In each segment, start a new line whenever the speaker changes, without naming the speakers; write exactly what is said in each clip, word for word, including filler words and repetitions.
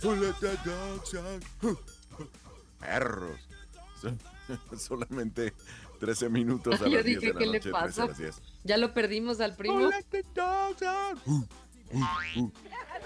So let the dogs out. Perros. Solamente trece minutos a
Yo
las diez de
dije,
la
¿qué le
noche, trece
pasa?
a las diez.
Ya lo perdimos al
So
primo.
let the dogs out. Uh, uh, uh.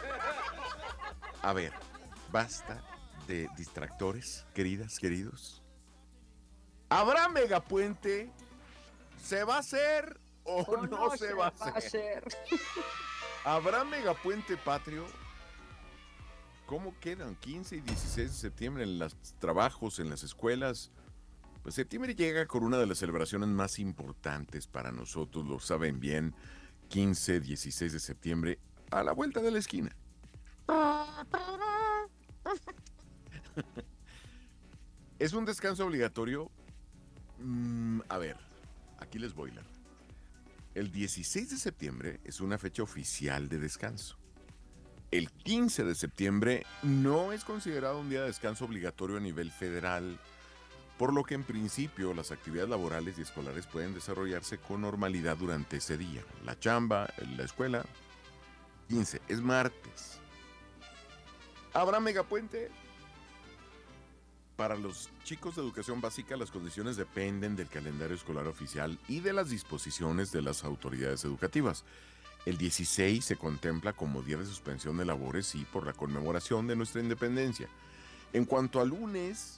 A ver, basta de distractores, queridas, queridos. ¿Habrá megapuente? ¿Se va a hacer o,
O
no,
no
se,
se
va a
va a
hacer?
hacer.
¿Habrá megapuente patrio? ¿Cómo quedan quince y dieciséis de septiembre en los trabajos, en las escuelas? Pues septiembre llega con una de las celebraciones más importantes para nosotros, lo saben bien, quince, dieciséis de septiembre, a la vuelta de la esquina. ¿Es un descanso obligatorio? Mm, a ver, aquí les voy, Lara. El dieciséis de septiembre es una fecha oficial de descanso. El quince de septiembre no es considerado un día de descanso obligatorio a nivel federal, por lo que en principio las actividades laborales y escolares pueden desarrollarse con normalidad durante ese día. La chamba, la escuela, quince, es martes. ¿Habrá megapuente? Para los chicos de educación básica, las condiciones dependen del calendario escolar oficial y de las disposiciones de las autoridades educativas. El dieciséis se contempla como día de suspensión de labores y por la conmemoración de nuestra independencia. En cuanto al lunes,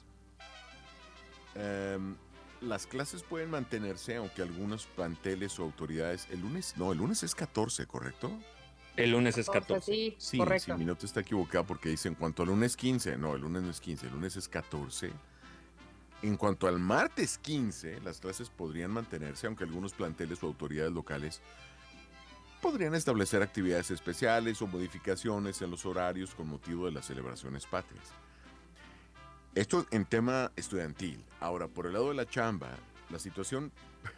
eh, las clases pueden mantenerse, aunque algunos planteles o autoridades... El lunes, no, el lunes es catorce, ¿correcto?
El lunes es
catorce,
catorce.
sí,
Sí,
correcto.
sí, mi nota está equivocada porque dice en cuanto al lunes quince. No, el lunes no es quince, el lunes es catorce. En cuanto al martes quince, las clases podrían mantenerse, aunque algunos planteles o autoridades locales podrían establecer actividades especiales o modificaciones en los horarios con motivo de las celebraciones patrias. Esto en tema estudiantil. Ahora, por el lado de la chamba, la situación...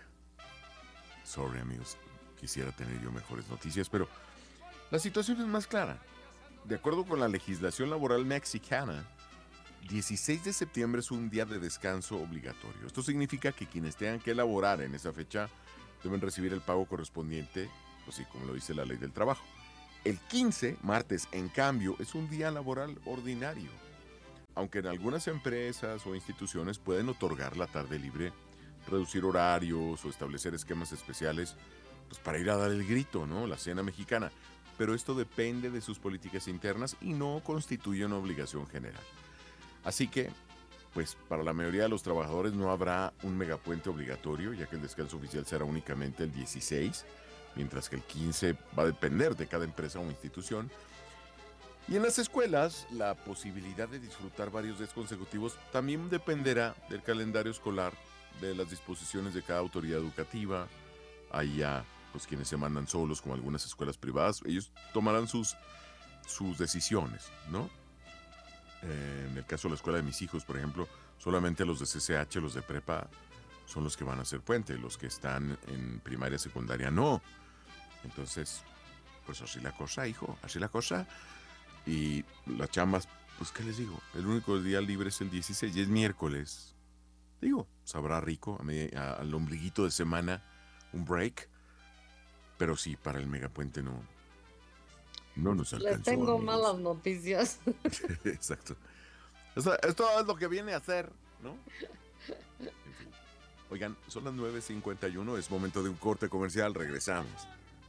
Sorry, amigos, quisiera tener yo mejores noticias, pero la situación es más clara. De acuerdo con la legislación laboral mexicana, dieciséis de septiembre es un día de descanso obligatorio. Esto significa que quienes tengan que laborar en esa fecha deben recibir el pago correspondiente, pues sí, como lo dice la ley del trabajo. El quince, martes, en cambio, es un día laboral ordinario, aunque en algunas empresas o instituciones pueden otorgar la tarde libre, reducir horarios o establecer esquemas especiales, pues para ir a dar el grito, ¿no? La cena mexicana. Pero esto depende de sus políticas internas y no constituye una obligación general. Así que, pues para la mayoría de los trabajadores no habrá un megapuente obligatorio, ya que el descanso oficial será únicamente el dieciséis, mientras que el quince va a depender de cada empresa o institución. Y en las escuelas, la posibilidad de disfrutar varios días consecutivos también dependerá del calendario escolar, de las disposiciones de cada autoridad educativa. Ahí ya, pues quienes se mandan solos, como algunas escuelas privadas, ellos tomarán sus, sus decisiones, ¿no? Eh, en el caso de la escuela de mis hijos, por ejemplo, solamente los de C C H, los de prepa, son los que van a hacer puente. Los que están en primaria, secundaria, no. Entonces, pues así la cosa, hijo, así la cosa. Y las chambas, pues qué les digo, el único día libre es el dieciséis y es miércoles. Digo, sabrá rico, a mí, a, al ombliguito de semana, un break. Pero sí, para el megapuente no, no nos alcanzó.
Les tengo
amigos.
malas noticias.
Exacto. Esto, esto es lo que viene a hacer, ¿no? En fin. Oigan, son las nueve cincuenta y uno, es momento de un corte comercial, regresamos.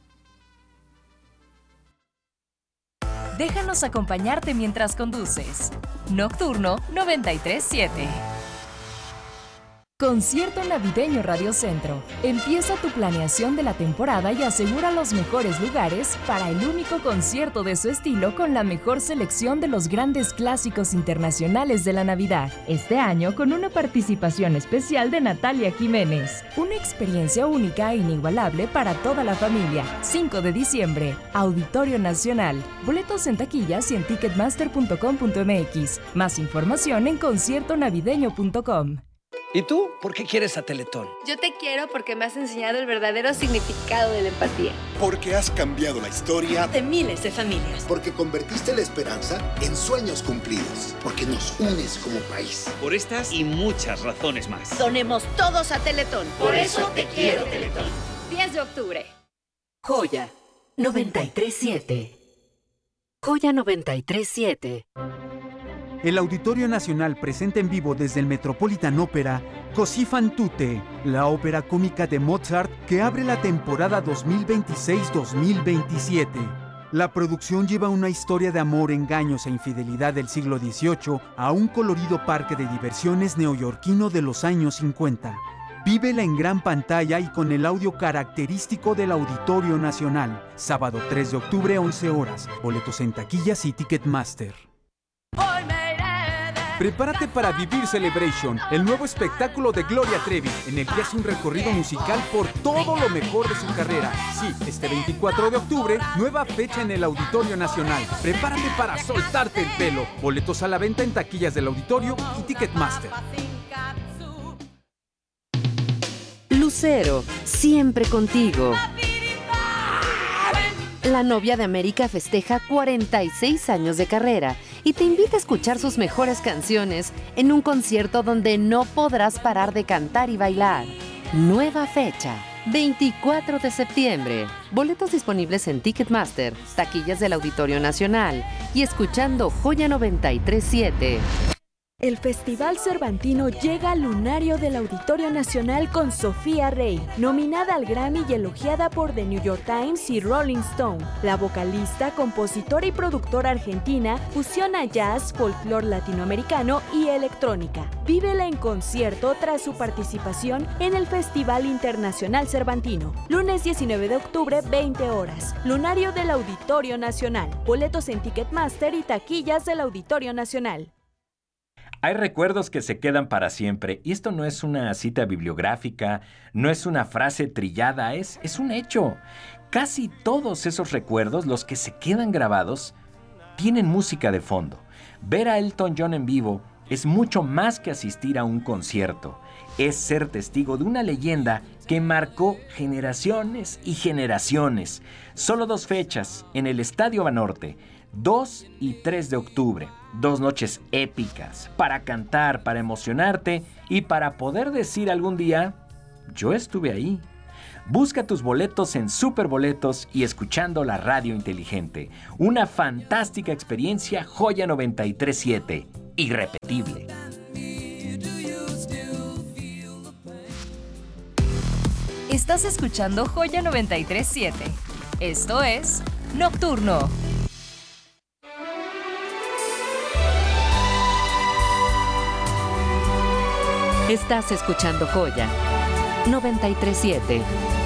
Déjanos acompañarte mientras conduces. Nocturno noventa y tres siete. Concierto Navideño Radio Centro. Empieza tu planeación de la temporada y asegura los mejores lugares para el único concierto de su estilo con la mejor selección de los grandes clásicos internacionales de la Navidad. Este año con una participación especial de Natalia Jiménez. Una experiencia única e inigualable para toda la familia. cinco de diciembre, Auditorio Nacional. Boletos en taquillas y en ticketmaster punto com punto m x. Más información en concierto navideño punto com.
¿Y tú? ¿Por qué quieres a Teletón?
Yo te quiero porque me has enseñado el verdadero significado de la empatía.
Porque has cambiado la historia
De miles de familias.
Porque convertiste la esperanza en sueños cumplidos. Porque nos unes como país.
Por estas y muchas razones más.
Donemos todos a Teletón.
Por eso te quiero, Teletón.
diez de octubre.
Joya noventa y tres siete.
Joya noventa y tres siete.
El Auditorio Nacional presenta en vivo desde el Metropolitan Opera Così fan tutte, la ópera cómica de Mozart que abre la temporada dos mil veintiséis dos mil veintisiete. La producción lleva una historia de amor, engaños e infidelidad del siglo dieciocho a un colorido parque de diversiones neoyorquino de los años cincuenta. Vívela en gran pantalla y con el audio característico del Auditorio Nacional. Sábado tres de octubre, once horas. Boletos en taquillas y Ticketmaster. Prepárate para Vivir Celebration, el nuevo espectáculo de Gloria Trevi, en el que hace un recorrido musical por todo lo mejor de su carrera. Sí, este veinticuatro de octubre, nueva fecha en el Auditorio Nacional. Prepárate para soltarte el pelo. Boletos a la venta en taquillas del Auditorio y Ticketmaster.
Lucero, siempre contigo. La novia de América festeja cuarenta y seis años de carrera y te invita a escuchar sus mejores canciones en un concierto donde no podrás parar de cantar y bailar. Nueva fecha, veinticuatro de septiembre. Boletos disponibles en Ticketmaster, taquillas del Auditorio Nacional y escuchando Joya noventa y tres siete.
El Festival Cervantino llega al lunario del Auditorio Nacional con Sofía Rey, nominada al Grammy y elogiada por The New York Times y Rolling Stone. La vocalista, compositora y productora argentina fusiona jazz, folclore latinoamericano y electrónica. Vívela en concierto tras su participación en el Festival Internacional Cervantino. Lunes diecinueve de octubre, veinte horas. Lunario del Auditorio Nacional. Boletos en Ticketmaster y taquillas del Auditorio Nacional.
Hay recuerdos que se quedan para siempre, y esto no es una cita bibliográfica, no es una frase trillada, es, es un hecho. Casi todos esos recuerdos, los que se quedan grabados, tienen música de fondo. Ver a Elton John en vivo es mucho más que asistir a un concierto. Es ser testigo de una leyenda que marcó generaciones y generaciones. Solo dos fechas en el Estadio Banorte, dos y tres de octubre. Dos noches épicas para cantar, para emocionarte y para poder decir algún día, yo estuve ahí. Busca tus boletos en Superboletos y escuchando la radio inteligente. Una fantástica experiencia, Joya noventa y tres siete. Irrepetible.
Estás escuchando Joya noventa y tres siete. Esto es Nocturno.
Estás escuchando Joya noventa y tres siete.